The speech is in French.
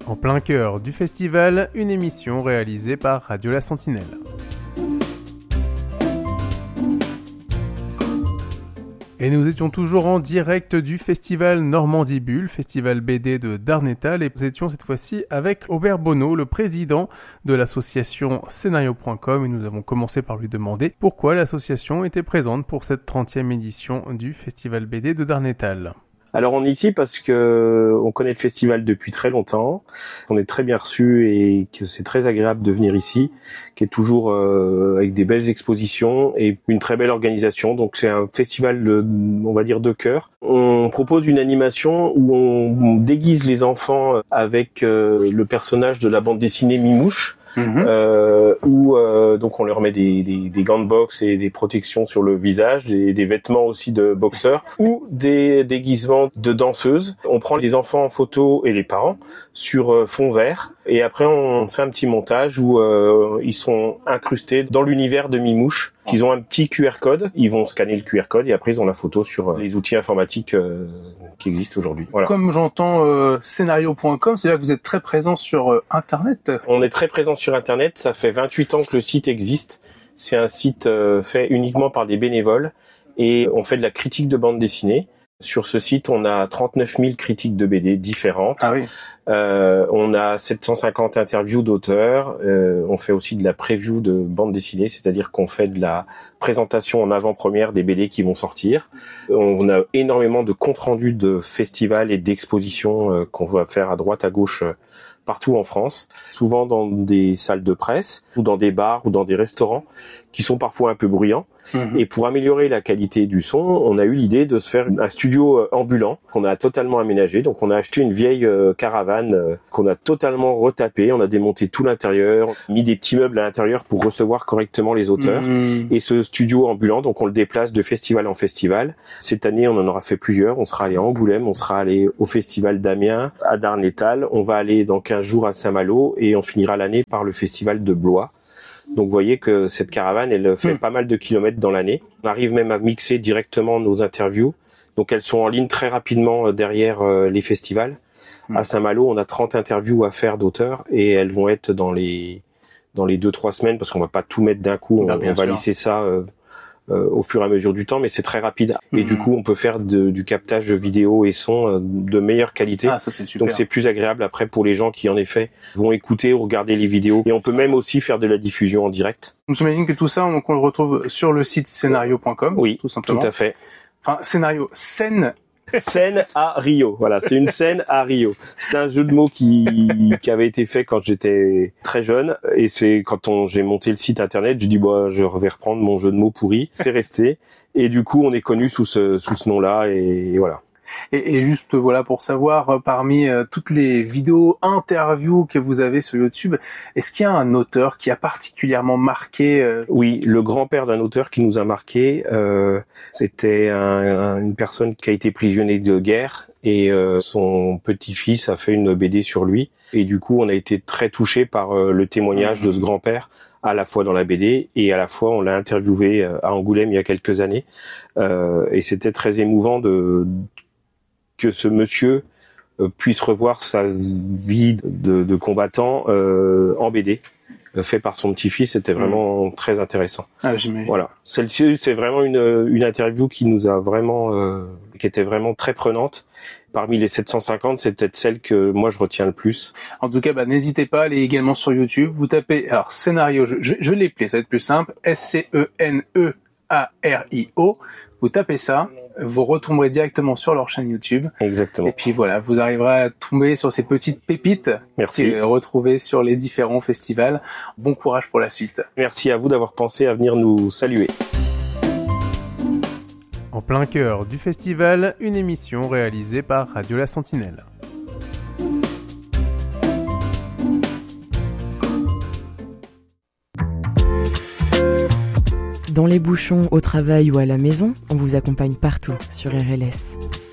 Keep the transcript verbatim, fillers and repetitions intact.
En plein cœur du festival, une émission réalisée par Radio La Sentinelle. Et nous étions toujours en direct du festival Normandie Bulle, festival B D de Darnétal, et nous étions cette fois-ci avec Aubert Bonneau, le président de l'association Scénario point com, et nous avons commencé par lui demander pourquoi l'association était présente pour cette trentième édition du festival B D de Darnétal. Alors on est ici parce que on connaît le festival depuis très longtemps, on est très bien reçu et que c'est très agréable de venir ici, qui est toujours euh, avec des belles expositions et une très belle organisation. Donc c'est un festival, de, on va dire, de cœur. On propose une animation où on déguise les enfants avec euh, le personnage de la bande dessinée Mimouche. Mmh. Euh, où euh, donc on leur met des, des, des gants de boxe et des protections sur le visage, des, des vêtements aussi de boxeurs ou des déguisements de danseuses. On prend les enfants en photo et les parents sur euh, fond vert et après on fait un petit montage où euh, ils sont incrustés dans l'univers de Mimouche. Ils ont un petit Q R code, ils vont scanner le Q R code et après ils ont la photo sur les outils informatiques euh, qui existent aujourd'hui. Voilà. Comme j'entends euh, Scénario point com, c'est-à-dire que vous êtes très présent sur euh, Internet. On est très présent sur Internet, ça fait vingt-huit ans que le site existe. C'est un site euh, fait uniquement par des bénévoles et on fait de la critique de bande dessinée. Sur ce site, on a trente-neuf mille critiques de B D différentes. Ah oui. Euh, on a sept cent cinquante interviews d'auteurs. Euh, on fait aussi de la preview de bande dessinée, c'est-à-dire qu'on fait de la présentation en avant-première des B D qui vont sortir. On a énormément de comptes rendus de festivals et d'expositions euh, qu'on va faire à droite, à gauche, euh, partout en France, souvent dans des salles de presse ou dans des bars ou dans des restaurants qui sont parfois un peu bruyants. Mmh. Et pour améliorer la qualité du son, on a eu l'idée de se faire un studio ambulant qu'on a totalement aménagé. Donc on a acheté une vieille euh, caravane euh, qu'on a totalement retapée, on a démonté tout l'intérieur, mis des petits meubles à l'intérieur pour recevoir correctement les auteurs. Mmh. Et ce studio ambulant, donc on le déplace de festival en festival. Cette année, on en aura fait plusieurs. On sera allé à Angoulême, on sera allé au festival d'Amiens, à Darnétal. On va aller dans quinze jours à Saint-Malo et on finira l'année par le festival de Blois. Donc vous voyez que cette caravane, elle fait mmh. pas mal de kilomètres dans l'année. On arrive même à mixer directement nos interviews. Donc elles sont en ligne très rapidement derrière euh, les festivals. Mmh. À Saint-Malo, on a trente interviews à faire d'auteurs et elles vont être dans les dans les deux trois semaines parce qu'on va pas tout mettre d'un coup. On, on va lisser ça euh, euh, au fur et à mesure du temps, mais c'est très rapide. Mmh. Et du coup, on peut faire de, du captage de vidéo et son euh, de meilleure qualité. Ah, ça, c'est super. Donc c'est plus agréable après pour les gens qui en effet vont écouter ou regarder les vidéos. Et on peut même aussi faire de la diffusion en direct. Donc j'imagine que tout ça, on, on le retrouve sur le site Scénario point com. Oui, tout simplement. Tout à fait. Enfin, scénario, scène. Scène à Rio, voilà, c'est une scène à Rio. C'est un jeu de mots qui qui avait été fait quand j'étais très jeune et c'est quand on j'ai monté le site internet, j'ai dit bah je vais reprendre mon jeu de mots pourri, c'est resté et du coup on est connu sous ce sous ce nom-là et, et voilà. Et, et juste voilà pour savoir, parmi euh, toutes les vidéos, interviews que vous avez sur YouTube, est-ce qu'il y a un auteur qui a particulièrement marqué euh... Oui, le grand-père d'un auteur qui nous a marqué, euh, c'était un, un, une personne qui a été prisonnier de guerre et euh, son petit-fils a fait une B D sur lui. Et du coup, on a été très touchés par euh, le témoignage mmh. de ce grand-père, à la fois dans la B D et à la fois on l'a interviewé à Angoulême il y a quelques années. Euh, et c'était très émouvant de que ce monsieur euh, puisse revoir sa vie de, de combattant euh, en B D, euh, fait par son petit-fils. C'était vraiment mmh. très intéressant. Ah, j'imagine. Voilà, celle-ci c'est vraiment une, une interview qui nous a vraiment, euh, qui était vraiment très prenante. Parmi les sept cent cinquante, c'est peut-être celle que moi je retiens le plus. En tout cas, bah, n'hésitez pas à aller également sur YouTube. Vous tapez, alors scénario, je, je, je vais l'épeler, ça va être plus simple. S C E N E A R I O. Vous tapez ça, vous retomberez directement sur leur chaîne YouTube. Exactement. Et puis voilà, vous arriverez à tomber sur ces petites pépites. Merci. Que retrouvez sur les différents festivals. Bon courage pour la suite. Merci à vous d'avoir pensé à venir nous saluer. En plein cœur du festival, une émission réalisée par Radio La Sentinelle. Dans les bouchons, au travail ou à la maison, on vous accompagne partout sur R L S.